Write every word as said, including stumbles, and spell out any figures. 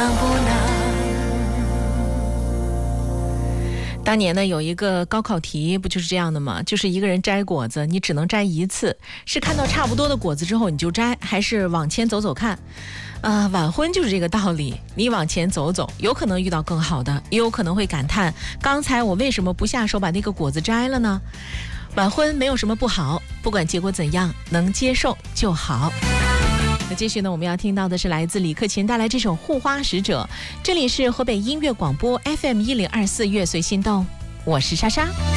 能不能？ 当年呢，有一个高考题不就是这样的吗？就是一个人摘果子，你只能摘一次，是看到差不多的果子之后你就摘，还是往前走走看？呃，晚婚就是这个道理，你往前走走，有可能遇到更好的，也有可能会感叹，刚才我为什么不下手把那个果子摘了呢？晚婚没有什么不好，不管结果怎样，能接受就好。那继续呢，我们要听到的是来自李克勤带来这首《护花使者》，这里是河北音乐广播 F M 一零二四乐随心动，我是莎莎。